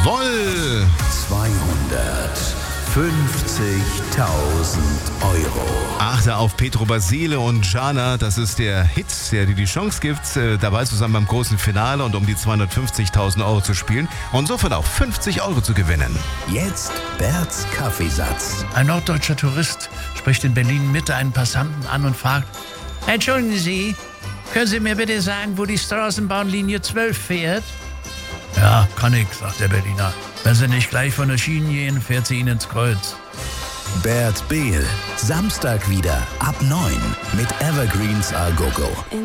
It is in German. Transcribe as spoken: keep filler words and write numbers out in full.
Jawohl! zweihundertfünfzigtausend Euro. Achte auf Petro Basile und Jana. Das ist der Hit, der dir die Chance gibt, äh, dabei zu sein beim großen Finale und um die zweihundertfünfzigtausend Euro zu spielen und sofort auch fünfzig Euro zu gewinnen. Jetzt Berts Kaffeesatz. Ein norddeutscher Tourist spricht in Berlin Mitte einen Passanten an und fragt: Entschuldigen Sie, können Sie mir bitte sagen, wo die Straßenbahnlinie zwölf fährt? Ja, kann ich, sagt der Berliner. Wenn Sie nicht gleich von der Schiene gehen, fährt sie Ihnen ins Kreuz. Bert Behl, Samstag wieder ab neun mit Evergreens A Go Go.